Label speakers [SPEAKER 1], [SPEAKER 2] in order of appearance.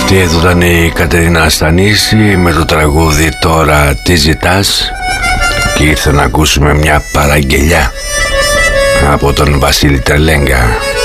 [SPEAKER 1] Αυτή εδώ ήταν η Κατερίνα Αστανίση με το τραγούδι «Τώρα τι ζητάς» και ήρθε να ακούσουμε μια παραγγελιά από τον Βασίλη Τρελέγκα.